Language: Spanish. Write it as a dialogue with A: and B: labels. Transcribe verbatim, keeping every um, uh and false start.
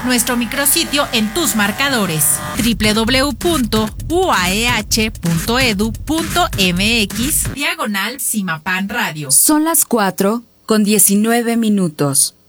A: nuestro micrositio en tus marcadores doble u doble u doble u punto u a e h punto e d u punto m x diagonal Simapan Radio.
B: Son las cuatro con diecinueve minutos.